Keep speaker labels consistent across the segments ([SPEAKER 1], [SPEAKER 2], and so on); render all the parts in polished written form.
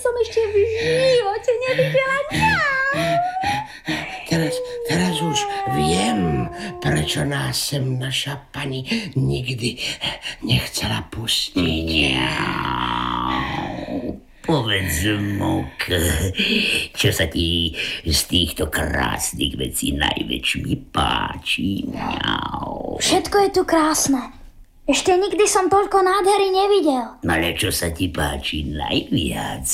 [SPEAKER 1] som ešte v živote nevidela.
[SPEAKER 2] Teraz už viem, prečo nás sem naša pani nikdy nechcela pustiť. Povedz, Muk, čo sa ti z týchto krásnych vecí najväčšmi páči?
[SPEAKER 1] Všetko je tu krásne. Ešte nikdy som toľko nádhery nevidel.
[SPEAKER 2] Ale čo sa ti páči najviac?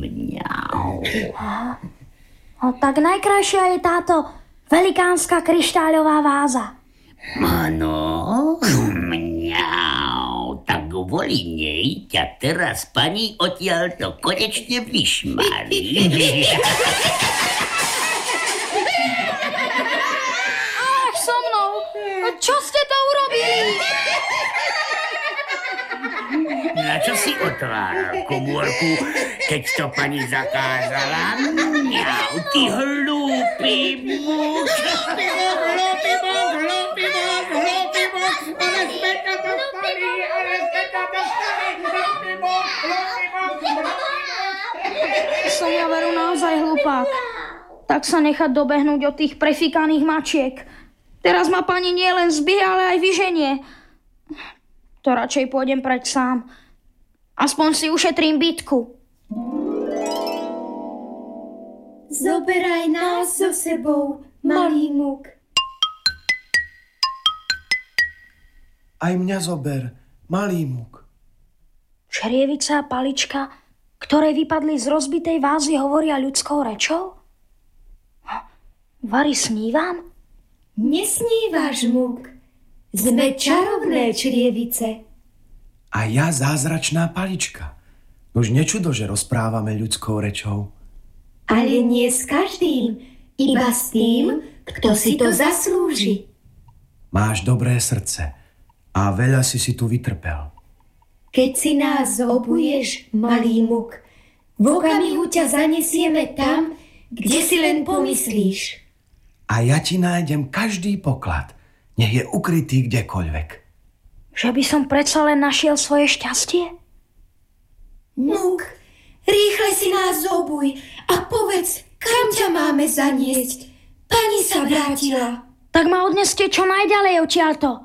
[SPEAKER 1] Tak najkrajšia je táto velikánska kryštáľová váza.
[SPEAKER 2] Áno, tak kvôli nej ťa teraz pani odtiaľto konečne vyšmarí.
[SPEAKER 1] Až so mnou! Čo ste to urobili?
[SPEAKER 2] Na čo si otváral komórku, keď to pani zakázala? Ty hlúpy muž!
[SPEAKER 1] Som ja veru naozaj hlupák. Tak sa nechať dobehnúť od tých prefikaných mačiek. Teraz ma pani nie len zbije, ale aj vyženie. To radšej pôjdem preč sám. Aspoň si ušetrím bitku.
[SPEAKER 3] Zoberaj nás so sebou, malý Muk.
[SPEAKER 4] Aj mňa zober, malý Muk.
[SPEAKER 1] Črievica a palička, ktoré vypadli z rozbitej vázy, hovoria ľudskou rečou? Vary, snívam?
[SPEAKER 3] Nesnívaš, Muk. Sme čarovné črievice.
[SPEAKER 4] A ja zázračná palička. Už nečudo, že rozprávame ľudskou rečou.
[SPEAKER 3] Ale nie s každým, iba s tým, kto si to zaslúži.
[SPEAKER 4] Máš dobré srdce a veľa si tu vytrpel.
[SPEAKER 3] Keď si nás obuješ, malý Muk, v okamihu ťa zanesieme tam, kde si len pomyslíš.
[SPEAKER 4] A ja ti nájdem každý poklad, nech je ukrytý kdekoľvek.
[SPEAKER 1] Že by som predsa len našiel svoje šťastie?
[SPEAKER 3] Muk, rýchle si nás zobuj a povedz, kam ťa máme zaniesť. Pani sa vrátila.
[SPEAKER 1] Tak ma odneste čo najďalej odtiaľto.